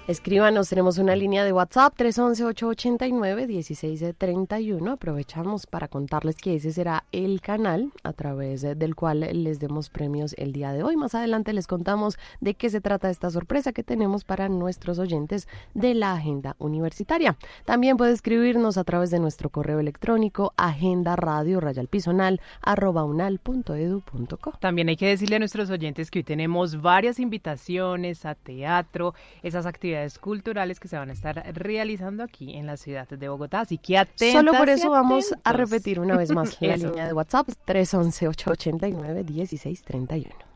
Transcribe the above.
Escríbanos, tenemos una línea de WhatsApp 311-889-1631. Aprovechamos para contarles que ese será el canal a través del cual les demos premios el día de hoy. Más adelante les contamos de qué se trata esta sorpresa que tenemos para nuestros oyentes de la Agenda Universitaria. También puede escribirnos a través de nuestro correo electrónico agendaradio@unal.edu.co. También hay que decirle a nuestros oyentes que hoy tenemos varias invitaciones a teatro, esas actividades culturales que se van a estar realizando aquí en la ciudad de Bogotá, así que atentas. Solo por eso vamos a repetir una vez más la línea de WhatsApp 311-889-1631.